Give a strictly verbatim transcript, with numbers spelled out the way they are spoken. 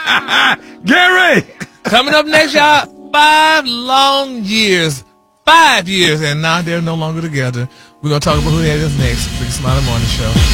Gary! Coming up next, y'all, five long years. Five years, and now they're no longer together. We're going to talk about who that is next. Big Smiley Morning Show.